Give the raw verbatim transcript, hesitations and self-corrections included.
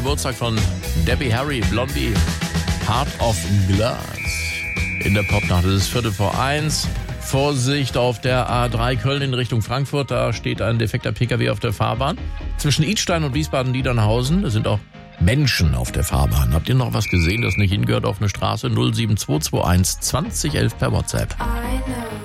Geburtstag von Debbie Harry, Blondie, Heart of Glass. In der Popnacht, es ist Viertel vor eins. Vorsicht auf der A drei Köln in Richtung Frankfurt, da steht ein defekter Pkw auf der Fahrbahn. Zwischen Idstein und Wiesbaden-Niedernhausen, da sind auch Menschen auf der Fahrbahn. Habt ihr noch was gesehen, das nicht hingehört auf eine Straße? null sieben zwei zwei eins zwanzig elf per WhatsApp.